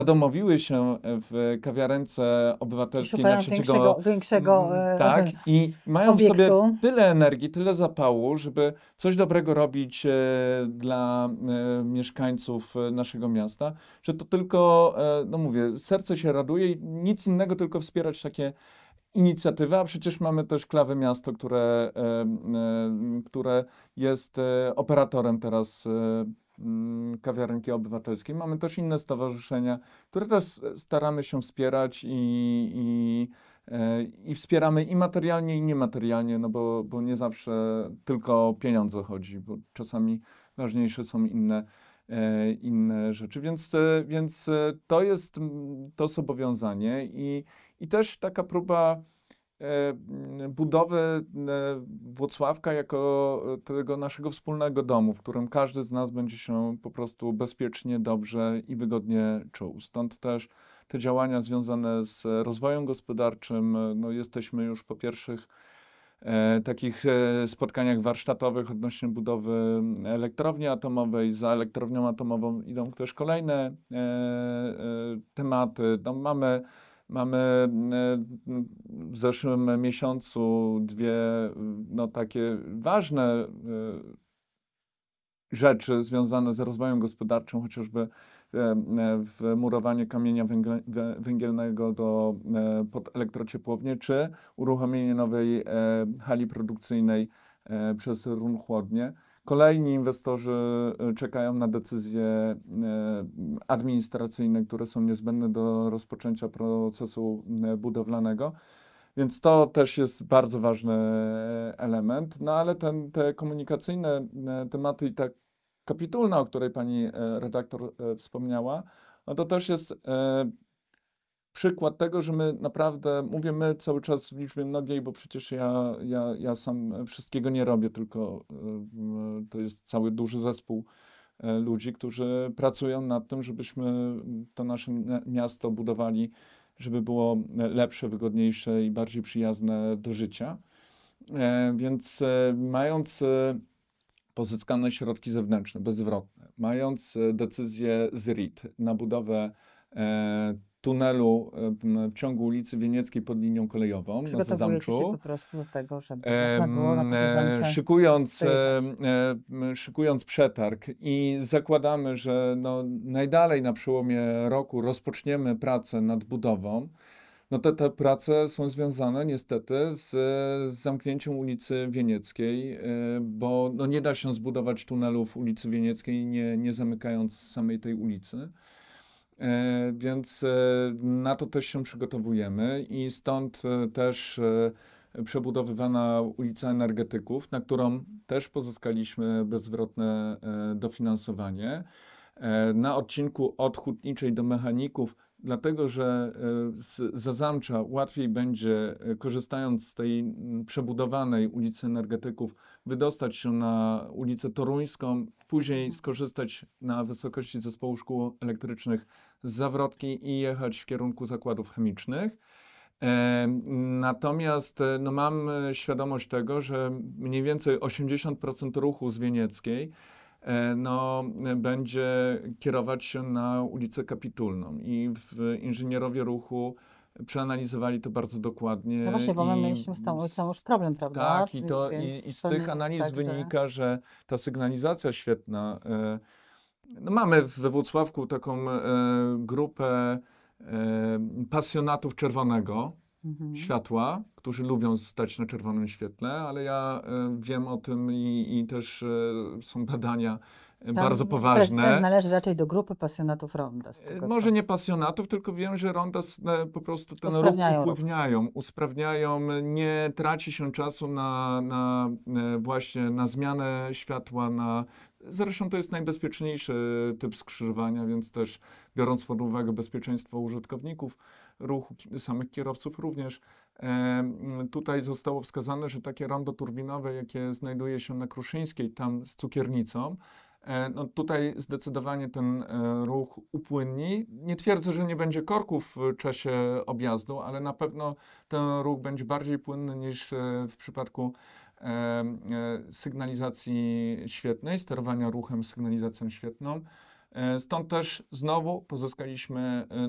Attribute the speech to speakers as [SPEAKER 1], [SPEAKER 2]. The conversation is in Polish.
[SPEAKER 1] zadomowiły się w kawiarence
[SPEAKER 2] I
[SPEAKER 1] obywatelskiej na
[SPEAKER 2] szukają
[SPEAKER 1] trzeciego.
[SPEAKER 2] większego
[SPEAKER 1] Tak, i mają w sobie
[SPEAKER 2] obiektu.
[SPEAKER 1] tyle energii, tyle zapału, żeby coś dobrego robić dla mieszkańców naszego miasta, że to tylko, no mówię, serce się raduje i nic innego, tylko wspierać takie inicjatywy, a przecież mamy też Klawy Miasto, które jest operatorem teraz kawiarenki obywatelskiej. Mamy też inne stowarzyszenia, które też staramy się wspierać i wspieramy i materialnie, i niematerialnie, no bo nie zawsze tylko o pieniądze chodzi, bo czasami ważniejsze są inne rzeczy. Więc to jest to zobowiązanie i też taka próba budowy Włocławka jako tego naszego wspólnego domu, w którym każdy z nas będzie się po prostu bezpiecznie, dobrze i wygodnie czuł. Stąd też te działania związane z rozwojem gospodarczym, no jesteśmy już po pierwszych takich spotkaniach warsztatowych odnośnie budowy elektrowni atomowej. Za elektrownią atomową idą też kolejne tematy. No, mamy w zeszłym miesiącu dwie no, takie ważne rzeczy związane z rozwojem gospodarczym, chociażby wmurowanie kamienia węgielnego pod elektrociepłownię, czy uruchomienie nowej hali produkcyjnej przez Run Chłodnie. Kolejni inwestorzy czekają na decyzje administracyjne, które są niezbędne do rozpoczęcia procesu budowlanego. Więc to też jest bardzo ważny element. No ale te komunikacyjne tematy i ta kapitulna, o której pani redaktor wspomniała, no to też jest przykład tego, że my naprawdę, mówię my cały czas w liczbie mnogiej, bo przecież ja sam wszystkiego nie robię, tylko to jest cały duży zespół ludzi, którzy pracują nad tym, żebyśmy to nasze miasto budowali, żeby było lepsze, wygodniejsze i bardziej przyjazne do życia. Więc mając pozyskane środki zewnętrzne, bezzwrotne, mając decyzję z RIT na budowę tunelu w ciągu ulicy Wienieckiej pod linią kolejową na
[SPEAKER 2] Przygotowujecie się po
[SPEAKER 1] Zazamczu,
[SPEAKER 2] prostu do tego, żeby można było na to Zazamcze
[SPEAKER 1] szykując,
[SPEAKER 2] dojechać.
[SPEAKER 1] szykując przetarg i zakładamy, że no, najdalej na przełomie roku rozpoczniemy pracę nad budową, no te prace są związane niestety z zamknięciem ulicy Wienieckiej, bo no nie da się zbudować tunelu w ulicy Wienieckiej, nie zamykając samej tej ulicy. Więc na to też się przygotowujemy i stąd też przebudowywana ulica Energetyków, na którą też pozyskaliśmy bezzwrotne dofinansowanie. Na odcinku od Hutniczej do Mechaników, dlatego że z Zazamcza łatwiej będzie, korzystając z tej przebudowanej ulicy Energetyków, wydostać się na ulicę Toruńską, później skorzystać na wysokości zespołu szkół elektrycznych z Zawrotki i jechać w kierunku zakładów chemicznych. Natomiast no, mam świadomość tego, że mniej więcej 80% ruchu z Wienieckiej no, będzie kierować się na ulicę Kapitulną i inżynierowie ruchu przeanalizowali to bardzo dokładnie
[SPEAKER 2] No właśnie, bo my mieliśmy z tą ulicą już problem, prawda?
[SPEAKER 1] tak, i
[SPEAKER 2] Więc
[SPEAKER 1] z
[SPEAKER 2] to nie
[SPEAKER 1] tych
[SPEAKER 2] jest
[SPEAKER 1] analiz
[SPEAKER 2] tak, że...
[SPEAKER 1] wynika, że ta sygnalizacja świetna. No mamy we Włocławku taką grupę pasjonatów czerwonego światła, którzy lubią stać na czerwonym świetle, ale ja wiem o tym i też są badania bardzo
[SPEAKER 2] Prezydent
[SPEAKER 1] poważne.
[SPEAKER 2] należy raczej do grupy pasjonatów ronda. Z tego,
[SPEAKER 1] Może nie pasjonatów, tylko wiem, że ronda po prostu ten ruch
[SPEAKER 2] Usprawniają ruch.
[SPEAKER 1] usprawniają, nie traci się czasu na właśnie na zmianę światła, zresztą to jest najbezpieczniejszy typ skrzyżowania, więc też biorąc pod uwagę bezpieczeństwo użytkowników ruchu, samych kierowców również, tutaj zostało wskazane, że takie rondo turbinowe, jakie znajduje się na Kruszyńskiej, tam z Cukiernicą, no tutaj zdecydowanie ten ruch upłynni. Nie twierdzę, że nie będzie korków w czasie objazdu, ale na pewno ten ruch będzie bardziej płynny niż w przypadku sygnalizacji świetnej, sterowania ruchem sygnalizacją świetną. Stąd też znowu pozyskaliśmy